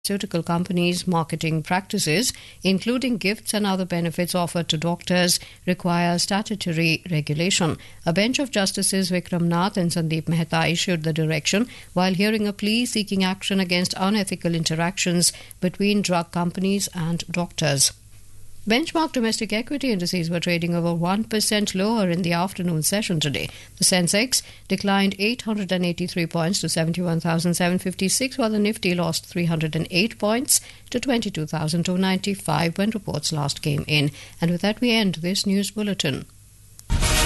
pharmaceutical companies' marketing practices, including gifts and other benefits offered to doctors, require statutory regulation. A bench of Justices Vikram Nath and Sandeep Mehta issued the direction while hearing a plea seeking action against unethical interactions between drug companies and doctors. Benchmark domestic equity indices were trading over 1% lower in the afternoon session today. The Sensex declined 883 points to 71,756, while the Nifty lost 308 points to 22,295 when reports last came in. And with that, we end this news bulletin.